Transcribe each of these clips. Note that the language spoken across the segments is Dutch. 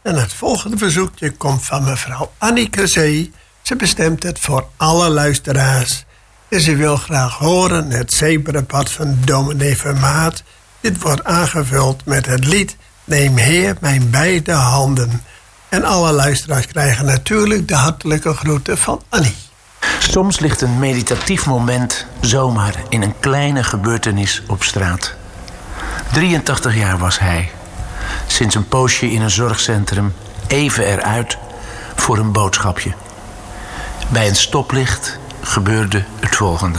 En het volgende verzoekje komt van mevrouw Anneke Zee. Ze bestemt het voor alle luisteraars. En ze wil graag horen het zebrapad van dominee Vermaat. Dit wordt aangevuld met het lied Neem Heer mijn beide handen. En alle luisteraars krijgen natuurlijk de hartelijke groeten van Annie. Soms ligt een meditatief moment zomaar in een kleine gebeurtenis op straat. 83 jaar was hij. Sinds een poosje in een zorgcentrum, even eruit voor een boodschapje. Bij een stoplicht gebeurde het volgende.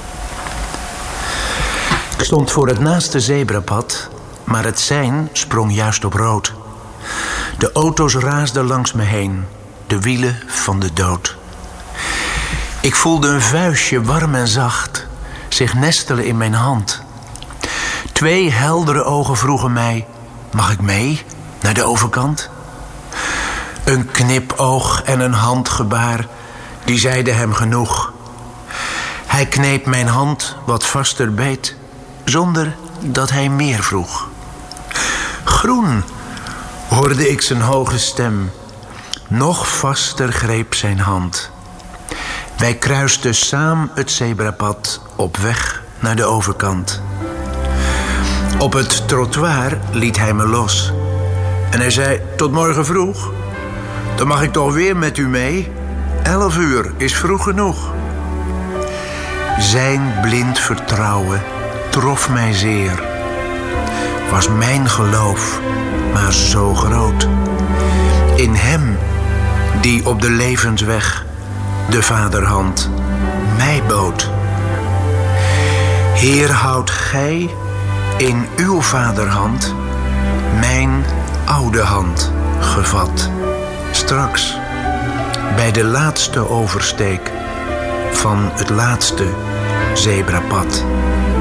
Ik stond voor het naaste zebrapad, maar het sein sprong juist op rood. De auto's raasden langs me heen, de wielen van de dood. Ik voelde een vuistje warm en zacht zich nestelen in mijn hand. 2 heldere ogen vroegen mij: mag ik mee naar de overkant? Een knipoog en een handgebaar, die zeiden hem genoeg. Hij kneep mijn hand wat vaster beet, zonder dat hij meer vroeg. Groen, hoorde ik zijn hoge stem. Nog vaster greep zijn hand. Wij kruisten samen het zebrapad op weg naar de overkant. Op het trottoir liet hij me los. En hij zei: tot morgen vroeg. Dan mag ik toch weer met u mee? 11 uur is vroeg genoeg. Zijn blind vertrouwen trof mij zeer. Was mijn geloof maar zo groot. In hem, die op de levensweg de vaderhand mij bood. Heer, houdt gij in uw vaderhand mijn oude hand gevat. Straks, bij de laatste oversteek van het laatste zebrapad.